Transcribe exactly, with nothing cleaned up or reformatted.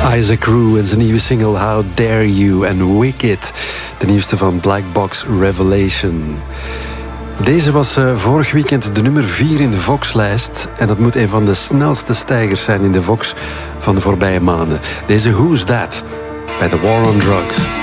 Isaac Rue en zijn nieuwe single How Dare You en Wicked. De nieuwste van Black Box Revelation. Deze was uh, vorig weekend de nummer vier in de Vox-lijst. En dat moet een van de snelste stijgers zijn in de Vox van de voorbije maanden. Deze Who's That? Bij The War on Drugs.